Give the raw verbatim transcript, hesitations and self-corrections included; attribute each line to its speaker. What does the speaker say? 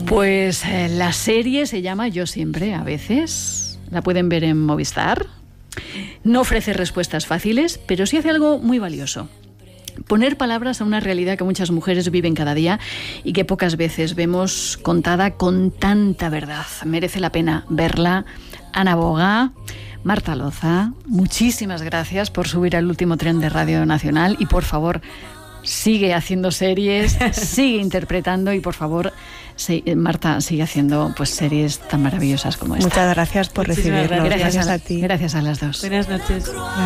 Speaker 1: Pues eh, la serie se llama Yo siempre, a veces. La pueden ver en Movistar. No ofrece respuestas fáciles, pero sí hace algo muy valioso. Poner palabras a una realidad que muchas mujeres viven cada día y que pocas veces vemos contada con tanta verdad. Merece la pena verla. Ana Boga, Marta Loza, muchísimas gracias por subir al último tren de Radio Nacional y por favor, sigue haciendo series, sigue interpretando y por favor, sí, Marta, sigue haciendo pues series tan maravillosas como esta.
Speaker 2: Muchas gracias por
Speaker 3: Muchísimas
Speaker 2: recibirnos.
Speaker 3: gracias.
Speaker 1: Gracias,
Speaker 2: Gracias
Speaker 1: a,
Speaker 2: a ti.
Speaker 1: Gracias a las dos.
Speaker 3: Buenas noches.
Speaker 2: Gracias.